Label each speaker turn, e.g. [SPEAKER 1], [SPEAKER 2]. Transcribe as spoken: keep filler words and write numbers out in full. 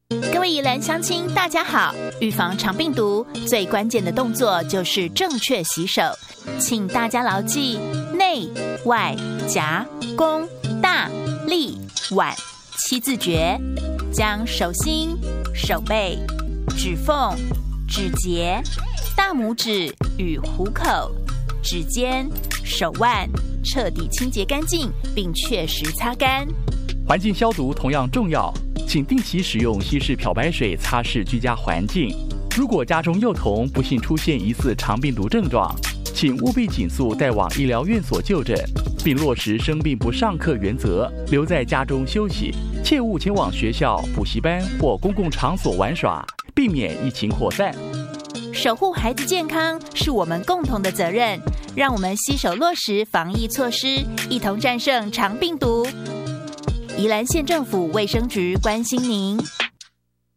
[SPEAKER 1] 各位宜兰乡亲，大家好！预防肠病毒最关键的动作就是正确洗手，请大家牢记内、外、夹、弓、大、立、腕七字诀，将手心、手背、指缝、指节、大拇指与虎口、指尖、手腕彻底清洁干净，并确实擦干。
[SPEAKER 2] 环境消毒同样重要，请定期使用稀释漂白水擦拭居家环境。如果家中幼童不幸出现疑似肠病毒症状，请务必尽速带往医疗院所就诊，并落实生病不上课原则，留在家中休息，切勿前往学校、补习班或公共场所玩耍，避免疫情扩散。
[SPEAKER 1] 守护孩子健康是我们共同的责任，让我们携手落实防疫措施，一同战胜肠病毒。宜兰县政府卫生局关心您。